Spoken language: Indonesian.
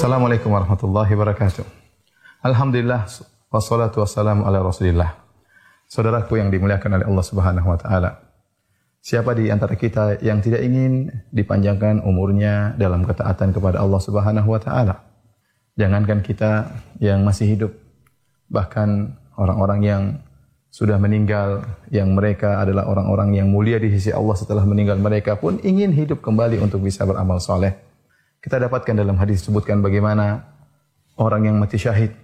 Assalamualaikum warahmatullahi wabarakatuh. Alhamdulillah wassalatu wassalamu ala Rasulillah. Saudaraku yang dimuliakan oleh Allah Subhanahu wa taala. Siapa di antara kita yang tidak ingin dipanjangkan umurnya dalam ketaatan kepada Allah Subhanahu wa taala? Jangankan kita yang masih hidup, bahkan orang-orang yang sudah meninggal, yang mereka adalah orang-orang yang mulia di sisi Allah setelah meninggal mereka pun ingin hidup kembali untuk bisa beramal soleh. Kita dapatkan dalam hadis disebutkan bagaimana orang yang mati syahid